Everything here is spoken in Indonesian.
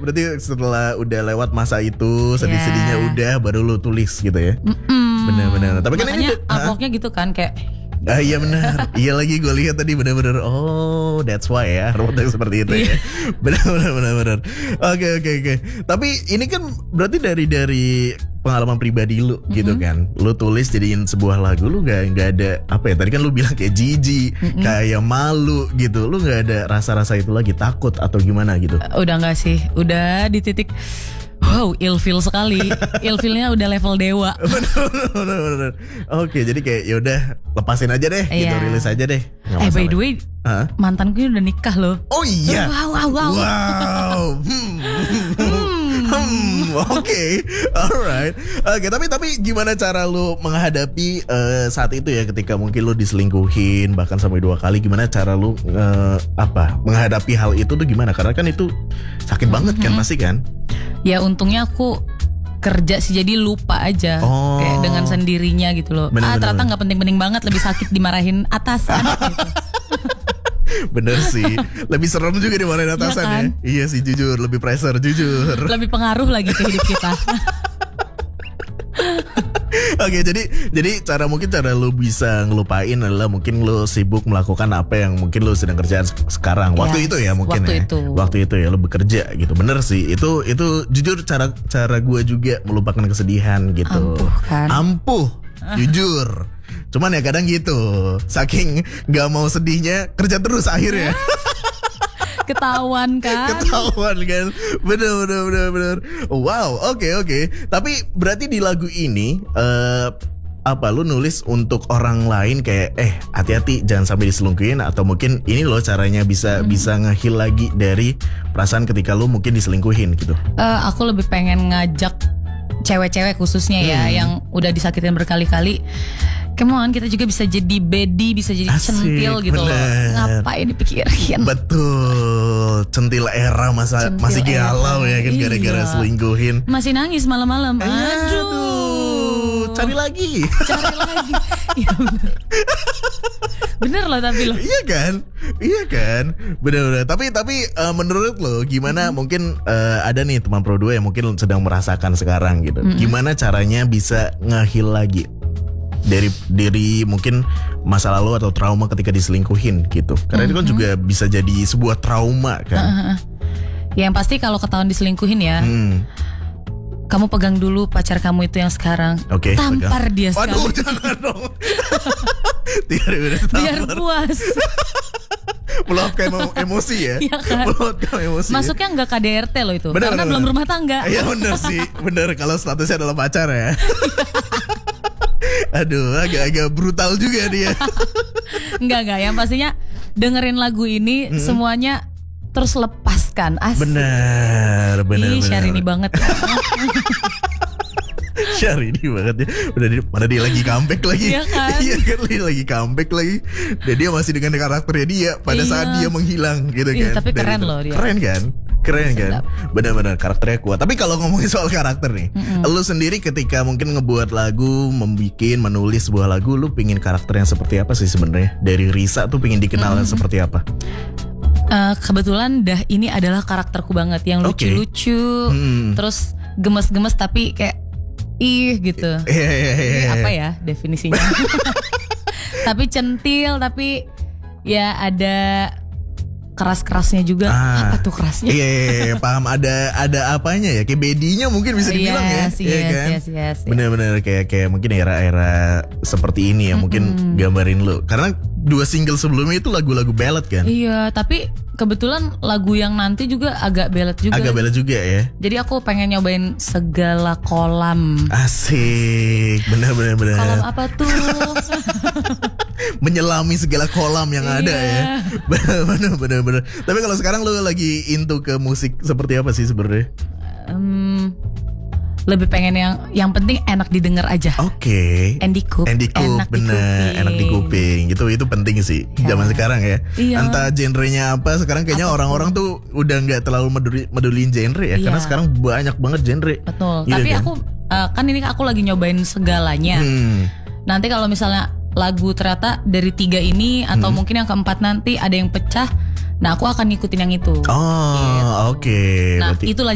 Berarti setelah udah lewat masa itu, sedih-sedihnya udah, baru lu tulis gitu ya. Benar-benar. Tapi kan makanya ini uploadnya gitu kan kayak. Iya benar. Iya lagi gue lihat tadi benar-benar. Oh, that's why ya. Rumputnya seperti itu ya. Benar. Oke. Tapi ini kan berarti dari pengalaman pribadi lu gitu kan. Lu tulis jadiin sebuah lagu, lu nggak ada apa ya? Tadi kan lu bilang kayak jijik, kayak malu gitu. Lu nggak ada rasa-rasa itu lagi, takut atau gimana gitu? Udah nggak sih. Udah di titik wow, ilfil sekali. Ilfilnya udah level dewa. Bener. Oke, jadi kayak yaudah lepasin aja deh, gitu, rilis aja deh. By the way, mantanku udah nikah loh. Oh iya. Wow. Oke, alright. Oke, tapi gimana cara lu menghadapi saat itu ya, ketika mungkin lu diselingkuhin bahkan sampai 2 kali, gimana cara lu menghadapi hal itu tuh gimana? Karena kan itu sakit banget kan pasti kan? Ya untungnya aku kerja sih, jadi lupa aja kayak dengan sendirinya gitu loh. Ternyata nggak penting-penting banget, lebih sakit dimarahin atasan gitu. Bener sih, lebih serem juga dimarahin atasan ya, kan? Iya sih, jujur, lebih pressure, jujur. Lebih pengaruh lagi ke hidup kita. Oke, jadi cara lu bisa ngelupain adalah mungkin lu sibuk melakukan apa yang mungkin lu sedang kerjaan sekarang. Waktu itu ya mungkin waktu itu ya lu bekerja gitu. Bener sih, itu jujur cara gue juga melupakan kesedihan gitu. Ampuh jujur. Cuman ya kadang gitu, saking gak mau sedihnya, kerja terus akhirnya. Ketahuan kan. Bener. Wow, oke. Tapi berarti di lagu ini lu nulis untuk orang lain kayak hati-hati jangan sampai diselingkuhin, atau mungkin ini loh caranya bisa nge-heal lagi dari perasaan ketika lu mungkin diselingkuhin gitu. Aku lebih pengen ngajak cewek-cewek khususnya ya yang udah disakitin berkali-kali. Come on, kita juga bisa jadi bedi, bisa jadi centil gitu loh. Ngapain dipikirin? Betul, centil era masih galau ya kan, gara-gara selingkuhin. Masih nangis malam-malam. Aduh, cari lagi. Iya bener. Bener loh tapi loh. Iya kan. Bener. Tapi menurut lo gimana? Mungkin ada nih teman Pro 2 yang mungkin sedang merasakan sekarang gitu. Gimana caranya bisa nge-heal lagi dari diri mungkin masa lalu atau trauma ketika diselingkuhin gitu. Karena itu kan juga bisa jadi sebuah trauma kan. Yang pasti kalau ketahuan diselingkuhin ya, kamu pegang dulu pacar kamu itu yang sekarang. Tampar dia sekali. Waduh, jangan dong. Biar puas. Meluapkan emosi ya. Iya kan? Meluapkan emosi. Masuknya nggak KDRT loh itu. Karena belum rumah tangga. Iya bener sih. Bener, kalau statusnya adalah pacar ya. Aduh, agak brutal juga dia. Enggak, yang pastinya dengerin lagu ini semuanya terus lepaskan. Asik. Bener. Syahrini banget. Syahrini banget ya. Mana dia lagi comeback lagi. Iya kan? Iya kan, lagi comeback lagi. Dan dia masih dengan karakternya dia pada saat dia menghilang gitu kan. Tapi keren loh dia. Keren kan? Benar-benar karakternya kuat. Tapi kalau ngomongin soal karakter nih, lu sendiri ketika mungkin ngebuat lagu, menulis sebuah lagu, lu pingin karakternya seperti apa sih sebenarnya? Dari Risa tuh pingin dikenal seperti apa? Kebetulan ini adalah karakterku banget, yang lucu-lucu, terus gemes-gemes tapi kayak gitu. Apa ya definisinya? Tapi centil, tapi ya ada keras-kerasnya juga. Apa tuh kerasnya? Iya, paham, ada apanya ya? Kayak bedinya mungkin bisa dibilang ya. Yes. Bener-bener kayak mungkin era-era seperti ini ya, mungkin gambarin lu. Karena 2 single sebelumnya itu lagu-lagu ballad kan? Iya, tapi kebetulan lagu yang nanti juga agak ballad juga. Ya. Jadi aku pengen nyobain segala kolam. Asik, bener. Kolam apa tuh? Menyelami segala kolam yang ada ya. Bener. Tapi kalau sekarang lu lagi into ke musik seperti apa sih sebenarnya? Lebih pengen yang penting enak didengar aja. Oke. Andy Coop, bener, enak di kuping. Itu penting sih zaman sekarang ya. Iya. Entah genrenya apa, sekarang kayaknya orang-orang tuh udah nggak terlalu meduliin genre ya. Karena sekarang banyak banget genre. Betul. Gitu. Tapi kan? Kan ini aku lagi nyobain segalanya. Nanti kalau misalnya lagu ternyata dari 3 ini atau mungkin yang keempat nanti ada yang pecah, nah aku akan ngikutin yang itu. Oke. Nah, itulah